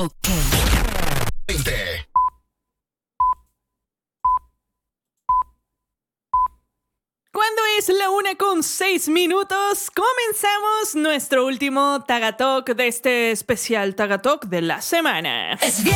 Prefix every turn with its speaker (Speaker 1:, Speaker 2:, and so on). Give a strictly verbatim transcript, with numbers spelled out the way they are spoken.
Speaker 1: Ok.
Speaker 2: veinte.
Speaker 3: Cuando es la una con seis minutos, comenzamos nuestro último Tagatalk de este especial Tagatalk de la semana.
Speaker 1: Es